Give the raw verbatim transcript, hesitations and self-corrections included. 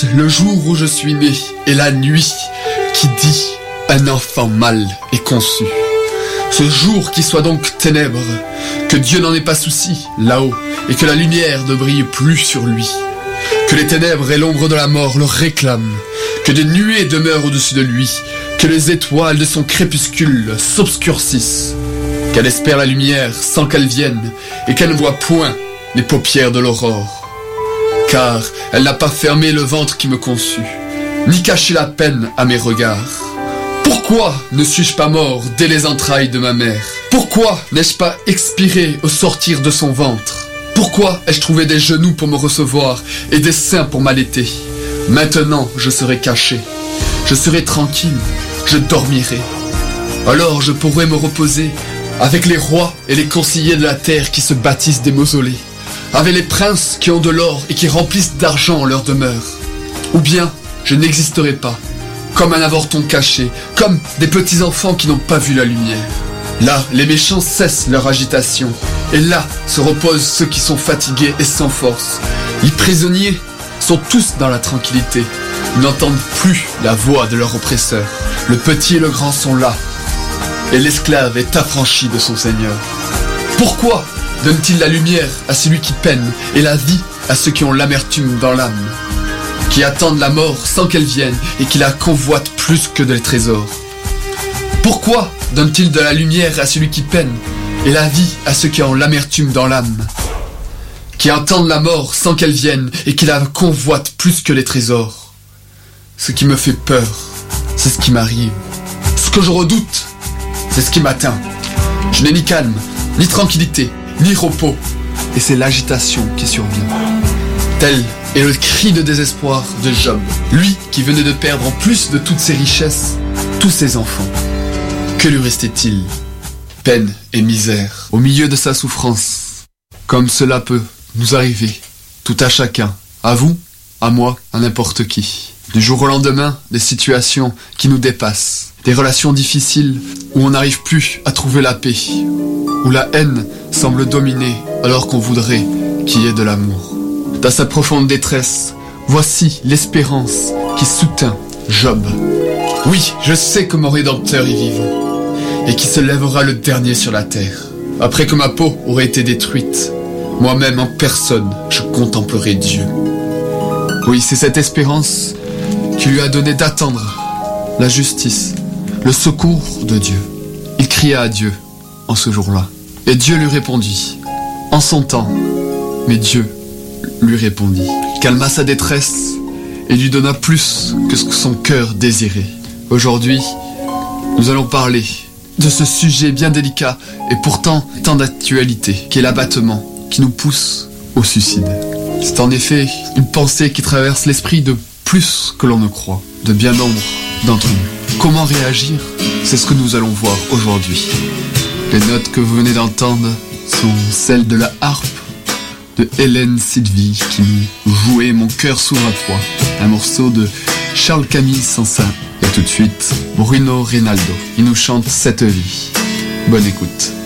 Le jour où je suis né et la nuit qui dit un enfant mâle est conçu. Ce jour qui soit donc ténèbres, que Dieu n'en ait pas souci là-haut et que la lumière ne brille plus sur lui. Que les ténèbres et l'ombre de la mort le réclament, que des nuées demeurent au-dessus de lui, que les étoiles de son crépuscule s'obscurcissent, qu'elle espère la lumière sans qu'elle vienne et qu'elle ne voit point les paupières de l'aurore. Car elle n'a pas fermé le ventre qui me conçut, ni caché la peine à mes regards. Pourquoi ne suis-je pas mort dès les entrailles de ma mère? Pourquoi n'ai-je pas expiré au sortir de son ventre? Pourquoi ai-je trouvé des genoux pour me recevoir et des seins pour m'allaiter? Maintenant je serai caché, je serai tranquille, je dormirai. Alors je pourrai me reposer avec les rois et les conseillers de la terre qui se bâtissent des mausolées, avec les princes qui ont de l'or et qui remplissent d'argent leur demeure. Ou bien je n'existerai pas, comme un avorton caché, comme des petits enfants qui n'ont pas vu la lumière. Là, les méchants cessent leur agitation, et là se reposent ceux qui sont fatigués et sans force. Les prisonniers sont tous dans la tranquillité, ils n'entendent plus la voix de leur oppresseur. Le petit et le grand sont là, et l'esclave est affranchi de son seigneur. Pourquoi donne-t-il la lumière à celui qui peine et la vie à ceux qui ont l'amertume dans l'âme, qui attendent la mort sans qu'elle vienne et qui la convoitent plus que des trésors? Pourquoi donne-t-il de la lumière à celui qui peine et la vie à ceux qui ont l'amertume dans l'âme, qui attendent la mort sans qu'elle vienne et qui la convoitent plus que les trésors? Ce qui me fait peur, c'est ce qui m'arrive. Ce que je redoute, c'est ce qui m'atteint. Je n'ai ni calme, ni tranquillité, ni repos, et c'est l'agitation qui survient. Tel est le cri de désespoir de Job, lui qui venait de perdre en plus de toutes ses richesses, tous ses enfants. Que lui restait-il? Peine et misère au milieu de sa souffrance, comme cela peut nous arriver, tout à chacun, à vous, à moi, à n'importe qui. Du jour au lendemain, des situations qui nous dépassent, des relations difficiles où on n'arrive plus à trouver la paix, où la haine semble dominer alors qu'on voudrait qu'il y ait de l'amour. Dans sa profonde détresse, voici l'espérance qui soutint Job. Oui, je sais que mon Rédempteur est vivant, et qui se lèvera le dernier sur la terre. Après que ma peau aurait été détruite, moi-même en personne, je contemplerai Dieu. Oui, c'est cette espérance qui lui a donné d'attendre la justice, le secours de Dieu. Il cria à Dieu en ce jour-là, et Dieu lui répondit, en son temps, mais Dieu lui répondit, calma sa détresse et lui donna plus que ce que son cœur désirait. Aujourd'hui, nous allons parler de ce sujet bien délicat et pourtant tant d'actualité, qui est l'abattement, qui nous pousse au suicide. C'est en effet une pensée qui traverse l'esprit de plus que l'on ne croit, de bien nombre d'entre nous. Comment réagir? C'est ce que nous allons voir aujourd'hui. Les notes que vous venez d'entendre sont celles de la harpe de Hélène Sylvie qui nous jouait Mon cœur s'ouvre à toi, un morceau de Charles-Camille Sansin. Et tout de suite, Bruno Reynaldo, il nous chante Cette vie. Bonne écoute.